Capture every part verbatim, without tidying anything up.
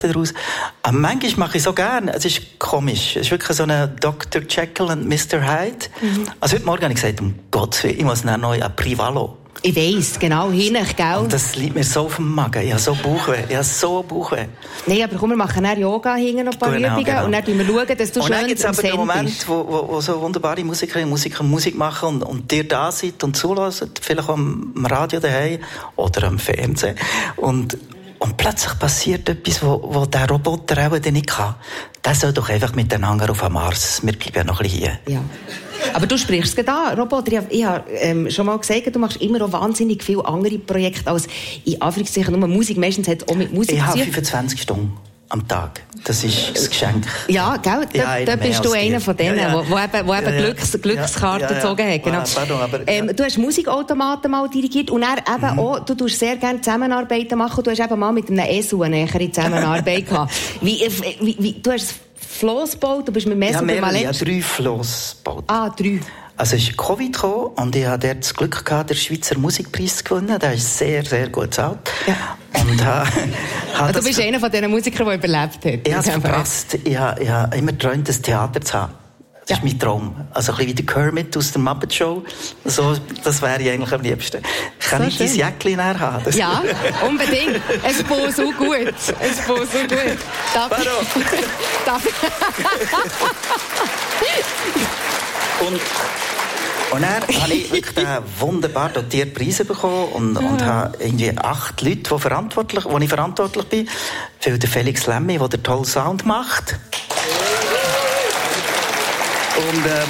daraus. Aber manchmal mache ich so gerne. Es ist komisch. Es ist wirklich so eine Doktor Jekyll und Mister Hyde. Mhm. Also heute Morgen habe ich gesagt, um Gottes Willen, ich muss noch neu ein Privalo. Ich weiss, genau, hinten, gell? Und das liegt mir so auf dem Magen. Ich habe so Bauchweh. Ich habe so Bauchweh. Nein, aber komm, wir machen dann Yoga, hinten noch ein paar genau, Übungen. Genau. Und dann schauen wir, schauen, dass du und schön dann gibt es aber den Moment, wo, wo, wo so wunderbare Musikerinnen und Musiker Musik machen und, und dir da seid und zuhört. Vielleicht am Radio daheim oder am Fernsehen. Und, und plötzlich passiert etwas, wo, wo der Roboter auch nicht kann. Der soll doch einfach miteinander auf dem Mars. Wir bleiben ja noch ein bisschen hier. Ja. Aber du sprichst gerade an, Roboter. Ich habe, ich habe ähm, schon mal gesagt, du machst immer noch wahnsinnig viele andere Projekte als in Anführungszeichen nur Musik. Meistens hat es auch mit Musik Ich habe fünfundzwanzig Stunden am Tag. Das ist das Geschenk. Ja, gell? Da, ja, da bist du einer von denen, der ja, ja. eben, wo eben ja, ja. Glücks, Glückskarten ja, ja, ja. gezogen hat. Genau. Ja, pardon, aber, ähm, ja. Du hast Musikautomaten mal dirigiert und dann eben mhm. auch, du tust sehr gerne Zusammenarbeiten machen. Du hast eben mal mit einem E S U eine nähere Zusammenarbeit gehabt. Wie, wie, wie, du hast Floss gebaut, du bist mit Messer ja, mehrere, ja, drei Floss gebaut. Ah, drei. Also es ist Covid gekommen und ich hatte das Glück gehabt, den Schweizer Musikpreis zu gewinnen. Der ist sehr, sehr gut bezahlt. Ja. Und, ha, ha, du bist einer von diesen Musikern, der überlebt hat. Ich habe es verpasst. Ich habe, ich habe immer geträumt, ein Theater zu haben. Das ja. ist mein Traum. Also ein bisschen wie der Kermit aus der Muppet Show. So, das wäre ich eigentlich am liebsten. Kann so ich dein Jäckchen näher haben? Das ja, unbedingt. Es baut so gut. Es baut so gut. Darf Pardon. Darf Und, und dann habe ich wirklich den wunderbar dotierten Preis bekommen und, ja. und habe irgendwie acht Leute, die, verantwortlich, wo ich verantwortlich bin, für den Felix Lemmy, der den tollen Sound macht. Und ähm,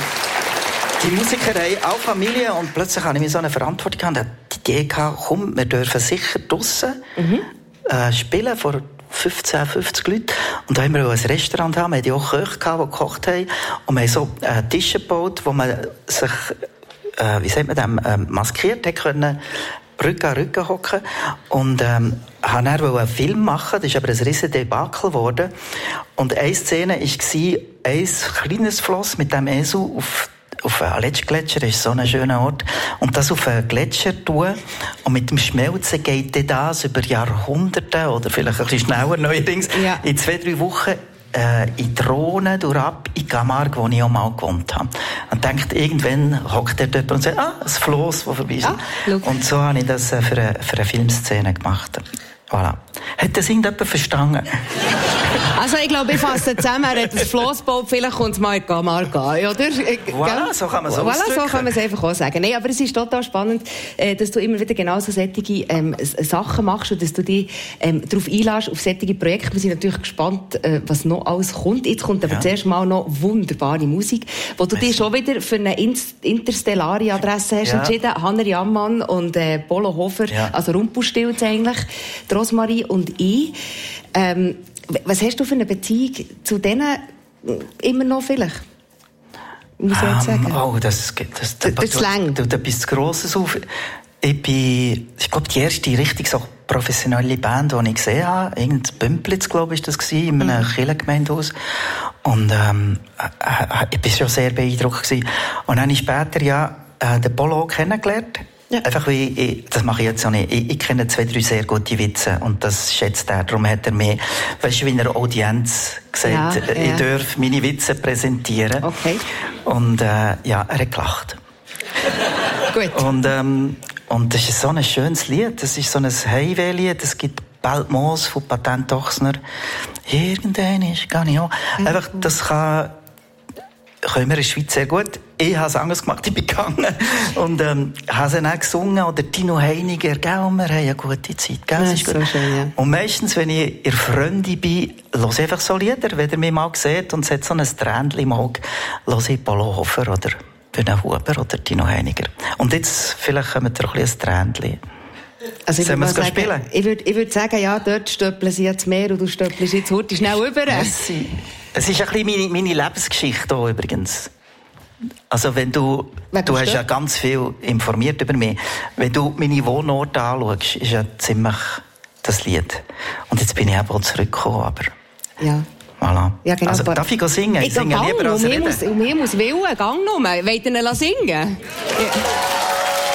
die Musikerei, auch Familie, und plötzlich habe ich mir so eine Verantwortung gehabt, und die Idee gehabt, komm, wir dürfen sicher draussen mhm. äh, spielen vor fünfzehn, fünfzig Leute. Und da haben wir auch ein Restaurant haben, wir hatten auch Köche gehabt, die gekocht haben. Und wir haben so äh, Tische gebaut, wo man sich, äh, wie sagt man dem, äh, maskiert hat können, Rücken an Rücken hocken. Und, ähm, haben dann einen Film machen, das ist aber ein riesen Debakel geworden. Und eine Szene war, ein kleines Floss mit dem E S U auf auf einen Aletschgletscher, das ist so ein schöner Ort, und das auf einen Gletscher tun, und mit dem Schmelzen geht das über Jahrhunderte, oder vielleicht ein bisschen schneller neuerdings, ja. in zwei, drei Wochen äh, in Drohnen durchab, in Camargue, wo ich auch mal gewohnt habe. Und denkt, irgendwann hockt der dort und sagt, ah, ein Floss, das vorbei ist. Ah, und so habe ich das äh, für, eine, für eine Filmszene gemacht. Voilà. Hat das irgendjemand verstanden? Also ich glaube, ich fasse zusammen, er hat das Floss gebaut, vielleicht kommt es mal in Camargue, oder? Voilà, so kann man es voilà, ausdrücken. So kann man es einfach auch sagen. Nein, aber es ist total spannend, dass du immer wieder genau so solche ähm, Sachen machst und dass du dich ähm, darauf einlässt, auf solche Projekte. Wir sind natürlich gespannt, äh, was noch alles kommt. Jetzt kommt aber ja. zuerst mal noch wunderbare Musik, wo du dich schon wieder für eine interstellare Adresse hast ja. entschieden. Hanner Jammann und äh, Polo Hofer, ja. also Rumpelstilz eigentlich, Rosmarie und ich. Ähm, Was hast du für eine Beziehung zu denen immer noch vielleicht? Muss ich jetzt sagen? Um, oh, das geht. Das, das, das, das du, du, du bist Grosses auf. Ich bin, ich glaube, die erste richtig so professionelle Band, die ich gesehen habe, irgendein Bümplitz, glaube ich, das war, in einem mhm. Kirchengemeindehaus. Und, ähm, ich bin schon sehr beeindruckt gewesen. Und dann habe ich später ja, äh, den Polo kennengelernt. Ja. Einfach wie, ich, das mache ich jetzt auch nicht. Ich, ich kenne zwei, drei sehr gute Witze und das schätzt er. Darum hat er mir, weißt du, wie in einer Audienz gesagt, ja, ich ja. darf meine Witze präsentieren. Okay. Und äh, ja, er hat gelacht. Gut. Und, ähm, und das ist so ein schönes Lied. Das ist so ein Heimweh-Lied. Es gibt Beltmoos von Patent Ochsner. Irgendwann ist gar nicht auch. Mhm. Einfach, das kann, können wir in der Schweiz sehr gut. Ich habe es anders gemacht, ich bin gegangen und ähm, habe es dann auch gesungen. Oder Tino Heiniger, gell, wir haben eine gute Zeit. Gell? Das ist gut. So schön, ja. Und meistens, wenn ich in Freunde bin, höre ich einfach so Lieder. Wenn ihr mich mal seht und es hat so ein Tränchen im Auge, höre ich Polo Hofer oder Bühne Huber oder Tino Heiniger. Und jetzt, vielleicht kommt ihr auch ein bisschen ein Tränchen. Also ich Sollen wir es sagen, spielen? Ich würde ich würd sagen, ja, dort stöppeln sie jetzt mehr und du stöppelst jetzt heute schnell rüber. Merci. Es ist ein bisschen meine, meine Lebensgeschichte hier übrigens. Also wenn du, Wer du hast du? ja ganz viel informiert über mich. Wenn du meine Wohnorte anschaust, ist ja ziemlich das Lied. Und jetzt bin ich eben auch zurückgekommen, aber... Ja. Voilà. Ja, genau. Also darf ich singen? Ich, ich singe lieber als um reden. Muss, um hier muss Willen, gang nur. Wollt ihr ihn singen? Ja.